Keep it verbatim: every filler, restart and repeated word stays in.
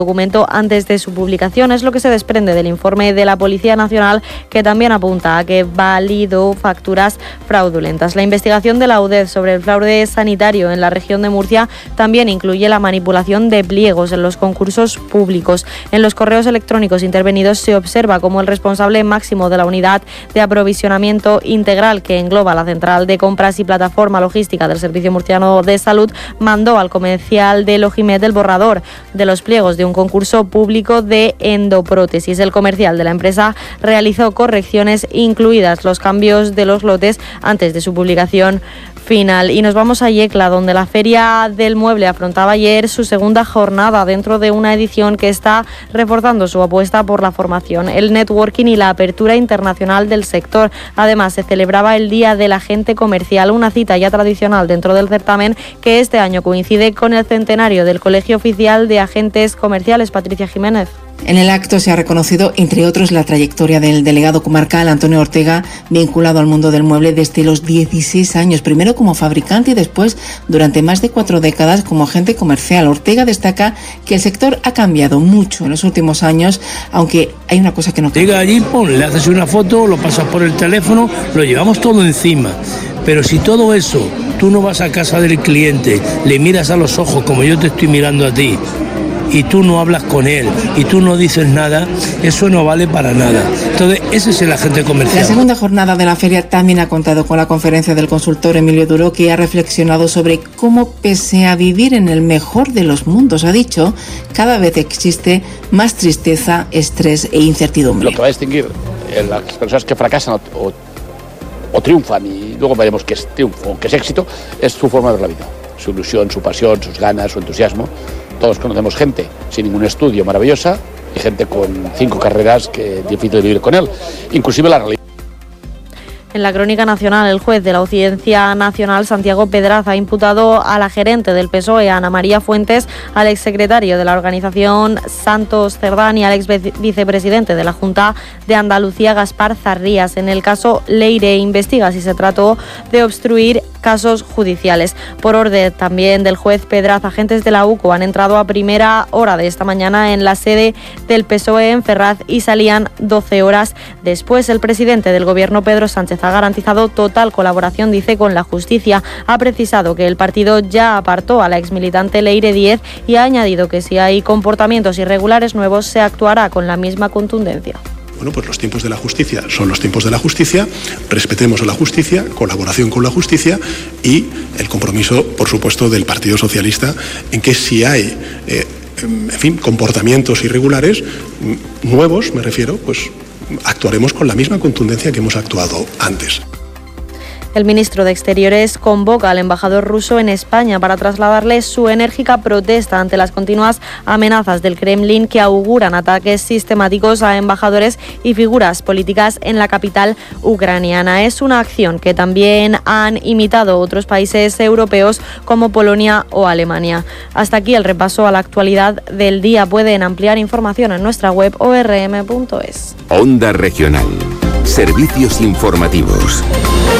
documento antes de su publicación. Es lo que se desprende del informe de la Policía Nacional, que también apunta a que validó facturas fraudulentas. La investigación de la U D E sobre el fraude sanitario en la región de Murcia también incluye la manipulación de pliegos en los concursos públicos. En los correos electrónicos intervenidos se observa cómo el responsable máximo de la unidad de aprovisionamiento integral, que engloba la central de compras y plataforma logística del Servicio Murciano de Salud, mandó al comercial de Logimed el borrador de los pliegos de un concurso público de endoprótesis. El comercial de la empresa realizó correcciones, incluidas los cambios de los lotes, antes de su publicación final. Y nos vamos a Yecla, donde la Feria del Mueble afrontaba ayer su segunda jornada dentro de una edición que está reforzando su apuesta por la formación, el networking y la apertura internacional del sector. Además, se celebraba el Día del Agente Comercial, una cita ya tradicional dentro del certamen, que este año coincide con el centenario del Colegio Oficial de Agentes Comerciales. Patricia Jiménez. En el acto se ha reconocido, entre otros, la trayectoria del delegado comarcal Antonio Ortega, vinculado al mundo del mueble desde los dieciséis años, primero como fabricante y después, durante más de cuatro décadas, como agente comercial. Ortega destaca que el sector ha cambiado mucho en los últimos años, aunque hay una cosa que no cambia. Llega allí, pon, le haces una foto, lo pasas por el teléfono, lo llevamos todo encima. Pero si todo eso, tú no vas a casa del cliente, le miras a los ojos como yo te estoy mirando a ti, y tú no hablas con él, y tú no dices nada, eso no vale para nada. Entonces, ese es el agente comercial. La segunda jornada de la feria también ha contado con la conferencia del consultor Emilio Duro, que ha reflexionado sobre cómo, pese a vivir en el mejor de los mundos, ha dicho, cada vez existe más tristeza, estrés e incertidumbre. Lo que va a distinguir las personas que fracasan o, o, o triunfan, y luego veremos qué es triunfo, qué es éxito, es su forma de ver la vida, su ilusión, su pasión, sus ganas, su entusiasmo. Todos conocemos gente sin ningún estudio maravillosa y gente con cinco carreras que es difícil de vivir con él, inclusive la realidad. En la crónica nacional, el juez de la Audiencia Nacional, Santiago Pedraza, ha imputado a la gerente del P S O E, Ana María Fuentes, al exsecretario de la organización, Santos Cerdán, y al ex vicepresidente de la Junta de Andalucía, Gaspar Zarrías. En el caso Leire investiga si se trató de obstruir casos judiciales. Por orden también del juez Pedraza, agentes de la U C O han entrado a primera hora de esta mañana en la sede del P S O E en Ferraz y salían doce horas después. El presidente del Gobierno, Pedro Sánchez, ha garantizado total colaboración, dice, con la justicia. Ha precisado que el partido ya apartó a la exmilitante Leire Díez y ha añadido que si hay comportamientos irregulares nuevos se actuará con la misma contundencia. Bueno, pues los tiempos de la justicia son los tiempos de la justicia, respetemos a la justicia, colaboración con la justicia y el compromiso, por supuesto, del Partido Socialista en que si hay, eh, en fin, comportamientos irregulares nuevos, me refiero, pues actuaremos con la misma contundencia que hemos actuado antes. El ministro de Exteriores convoca al embajador ruso en España para trasladarle su enérgica protesta ante las continuas amenazas del Kremlin que auguran ataques sistemáticos a embajadores y figuras políticas en la capital ucraniana. Es una acción que también han imitado otros países europeos como Polonia o Alemania. Hasta aquí el repaso a la actualidad del día. Pueden ampliar información en nuestra web o r m punto es. Onda Regional. Servicios informativos.